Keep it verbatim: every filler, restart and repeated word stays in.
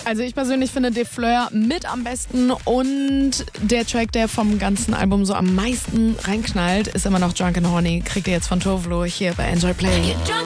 Also ich persönlich finde De Fleur mit am besten und der Track, der vom ganzen Album so am meisten reinknallt, ist immer noch Drunk and Horny. Kriegt ihr jetzt von Tovlo hier bei Enjoy Play.